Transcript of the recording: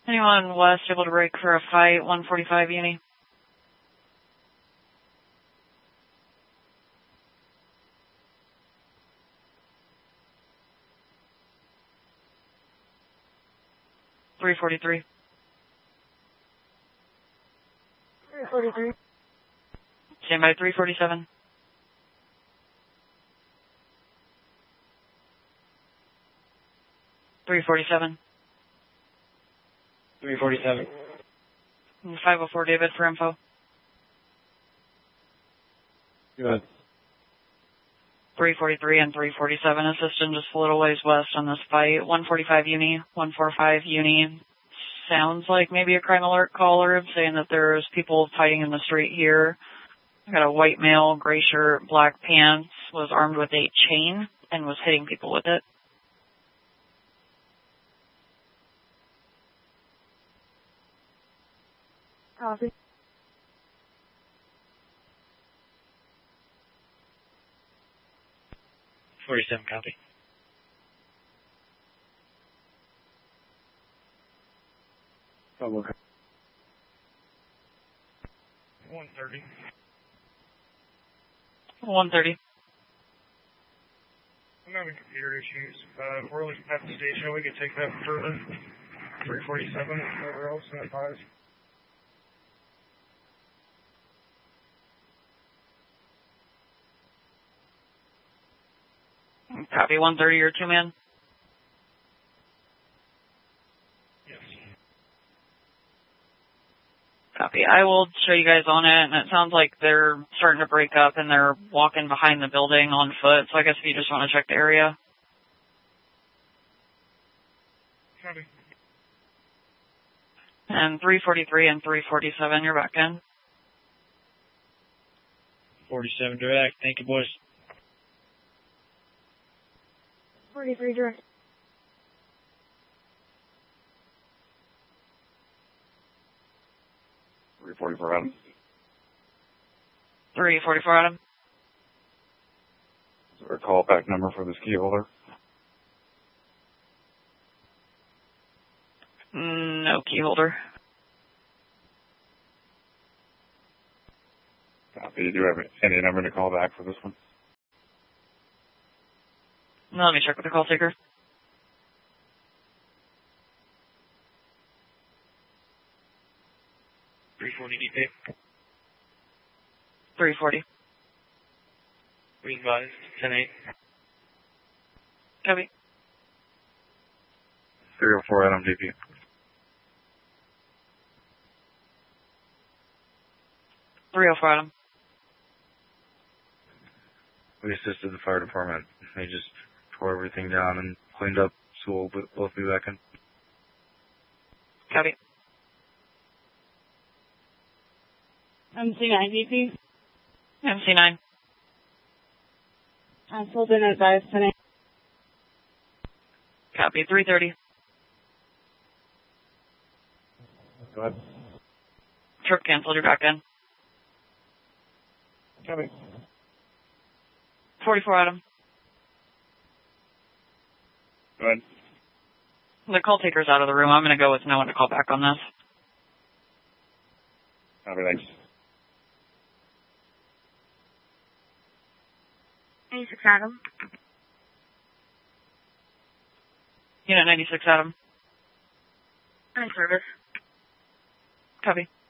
Anyone west able to break for a fight, 145 uni? .343. 343. Stand by 347. .347. 347. 504 David for info. Good. 343 and 347 assistant just a little ways west on this fight. 145 uni, 145 uni. Sounds like maybe a crime alert caller saying that there's people fighting in the street here. I got a white male, gray shirt, black pants, was armed with a chain and was hitting people with it. Copy. .47 copy. Oh, okay. 130. 130. I'm having computer issues. We're looking at the station. We can take that further. 347. Whatever else in that five. Copy 130 or 2-man. Yes. Copy. I will show you guys on it, and it sounds like they're starting to break up and they're walking behind the building on foot, so I guess if you just want to check the area. Copy. And 343 and 347, you're back in. 47 direct. Thank you, boys. 43 direct. Adam. 344 Adam. Is there a callback number for this key holder? No key holder. Copy. Do you have any number to call back for this one? Let me check with the call taker. .340 DP. 340. We advise 10-8. Copy. 304 Adam DP. 304 Adam. We assisted the fire department. They just tore everything down and cleaned up, so we'll both be back in. Copy. MC9 DP. MC9. Full been advised tonight. Copy. 330. Go ahead. Trip canceled, you're back in. Copy. 44 Adam. Go ahead. The call taker's out of the room. I'm going to go with no one to call back on this. Copy, thanks. 86 Adam. Unit 96 Adam. In service. Copy.